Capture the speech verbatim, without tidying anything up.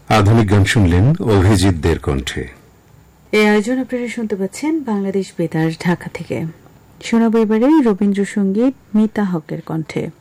আধুনিক গান শুনলেন অভিজিৎদের কণ্ঠে। এই আয়োজন আপনারা শুনতে পাচ্ছেন বাংলাদেশ বেতার ঢাকা থেকে। শোনাবো এবারে রবীন্দ্রসঙ্গীত মিতা হকের কণ্ঠে।